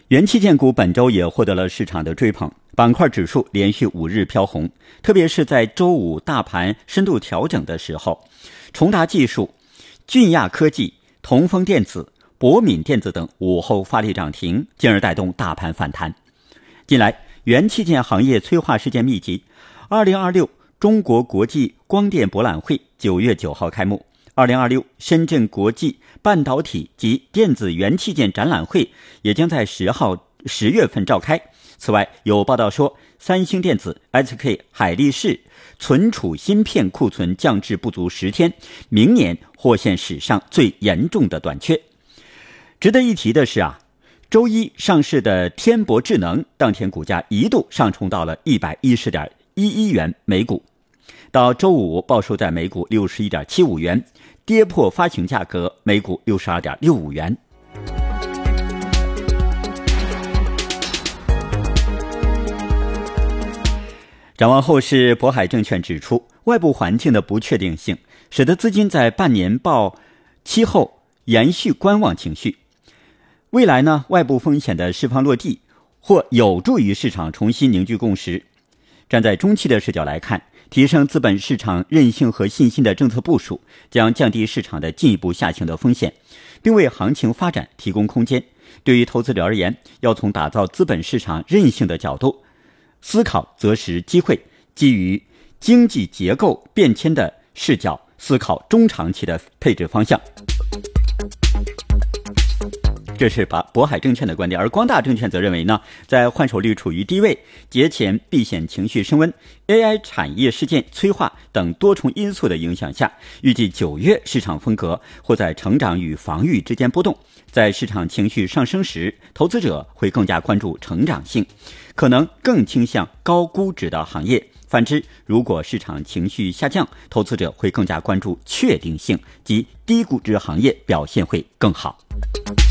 元器件股本周也获得了市场的追捧，板块指数连续5日飘红，特别是在周五大盘深度调整的时候，崇达技术、俊亚科技、同丰电子、博敏电子等午后发力涨停，进而带动大盘反弹。近来元器件行业催化事件密集，2026中国国际光电博览会9月9号开幕，2026深圳国际半导体及电子元器件展览会也将在10月份召开。此外，有报道说，三星电子、SK 海力士存储芯片库存降至不足10天，明年或现史上最严重的短缺。值得一提的是周一上市的天博智能当天股价一度上冲到了110.11元每股，到周五报收在每股61.75元，跌破发行价格每股62.65元。展望后市，渤海证券指出，外部环境的不确定性使得资金在半年报期后延续观望情绪。未来呢，外部风险的释放落地或有助于市场重新凝聚共识。站在中期的视角来看，提升资本市场韧性和信心的政策部署将降低市场的进一步下行的风险，并为行情发展提供空间。对于投资者而言，要从打造资本市场韧性的角度思考择时机会，基于经济结构变迁的视角思考中长期的配置方向。这是渤海证券的观点，而光大证券则认为呢，在换手率处于低位、节前避险情绪升温、AI 产业事件催化等多重因素的影响下，预计9月市场风格或在成长与防御之间波动。在市场情绪上升时，投资者会更加关注成长性，可能更倾向高估值的行业。反之，如果市场情绪下降，投资者会更加关注确定性及低估值行业表现会更好。